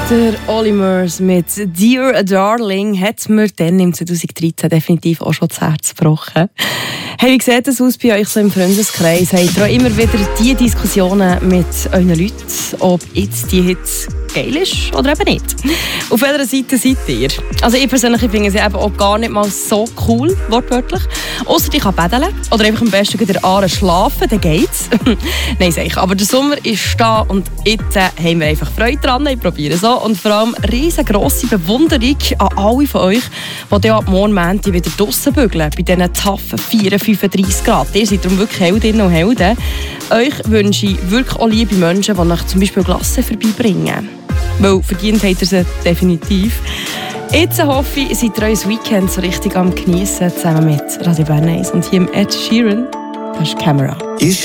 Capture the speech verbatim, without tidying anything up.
Der Olly Murs mit «Dear Darling» hat mir dann im zwanzig dreizehn definitiv auch schon das Herz gebrochen. Hey, wie sieht das aus bei euch so im Freundeskreis? Habt ihr auch immer wieder die Diskussionen mit euren Leuten, ob jetzt die Hits geil ist oder eben nicht? Auf welcher Seite seid ihr? Also ich persönlich finde sie eben auch gar nicht mal so cool, wortwörtlich. Ausser ich kann paddeln oder einfach am besten in der Aare schlafen, dann geht's. Nein, sag ich. Aber der Sommer ist da und jetzt äh, haben wir einfach Freude dran. Ich probiere so. Und vor allem riesengrosse Bewunderung an alle von euch, die dann ab morgen Montag wieder draussen bügeln, bei diesen taffen vierunddreißig, fünfunddreißig Grad. Ihr seid darum wirklich Heldinnen und Helden. Euch wünsche ich wirklich auch liebe Menschen, die euch zum Beispiel Glasse vorbeibringen. Weil verdient habt ihr sie definitiv. Jetzt hoffe ich, seid ihr euer Weekend so richtig am Geniessen, zusammen mit Radio Bern eins und hier im Ed Sheeran. Das ist Camera.